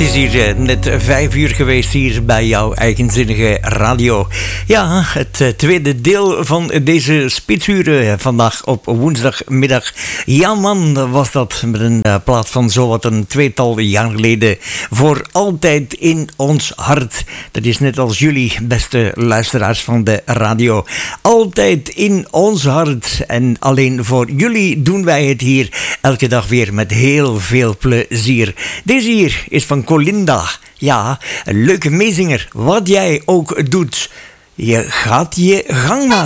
is hier net 5 uur geweest hier bij jouw eigenzinnige radio. Ja, het tweede deel van deze spitsuren vandaag op woensdagmiddag. Ja man, was dat met een plaat van zowat een tweetal jaar geleden. Voor altijd in ons hart. Dat is net als jullie, beste luisteraars van de radio. Altijd in ons hart. En alleen voor jullie doen wij het hier elke dag weer met heel veel plezier. Deze hier is van Colinda. Ja, een leuke meezinger. Wat jij ook doet, je gaat je gang maken.